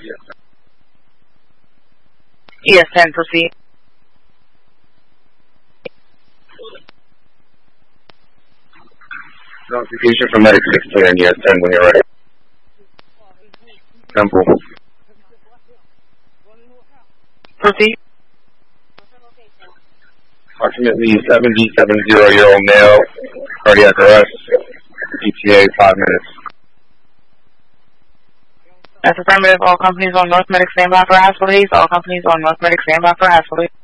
ES10, proceed. Notification from Medic 16 and ES10 when you're ready. Temple. Proceed. Approximately 70-year-old male, cardiac arrest, ETA 5 minutes. That's affirmative. All companies on North Medic standby for hospital. All companies on North Medic standby for hospital.